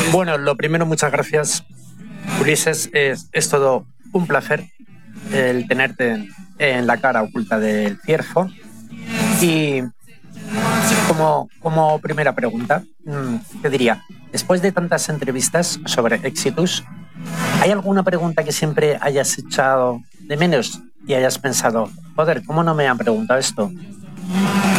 Bueno, lo primero, muchas gracias, Ulises. Es todo un placer el tenerte en la cara oculta del ciervo. Y como primera pregunta, te diría, después de tantas entrevistas sobre éxitos, ¿hay alguna pregunta que siempre hayas echado de menos y hayas pensado, joder, ¿cómo no me han preguntado esto?